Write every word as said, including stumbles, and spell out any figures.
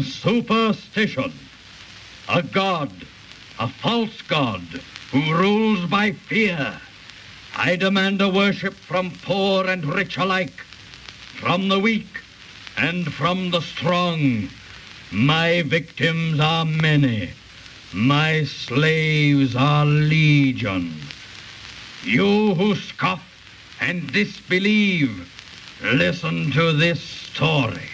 superstition. A god, a false god, who rules by fear. I demand a worship from poor and rich alike, from the weak and from the strong. My victims are many. My slaves are legion. You who scoff and disbelieve, listen to this story.